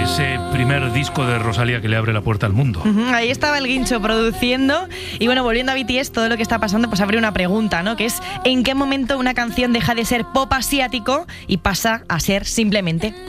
ese primer disco de Rosalía que le abre la puerta al mundo. Ahí estaba el Guincho produciendo. Y bueno, volviendo a BTS, todo lo que está pasando, pues abre una pregunta, ¿no? Que es, ¿en qué momento una canción deja de ser pop asiático y pasa a ser simplemente pop?